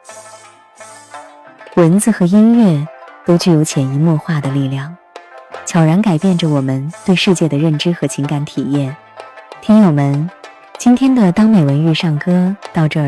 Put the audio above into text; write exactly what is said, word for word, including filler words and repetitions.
文字和音乐都具有潜移默化的力量，悄然改变着我们对世界的认知和情感体验。听友们，今天的当美文遇上歌到这儿